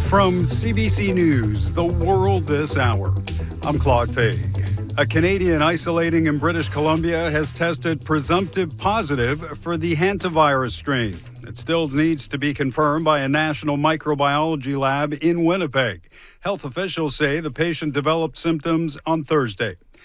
From CBC News, The World This Hour, I'm Claude Fay. A Canadian isolating in British Columbia has tested presumptive positive for the hantavirus strain. It still needs to be confirmed by a national microbiology lab in Winnipeg. Health officials say the patient developed symptoms on Thursday.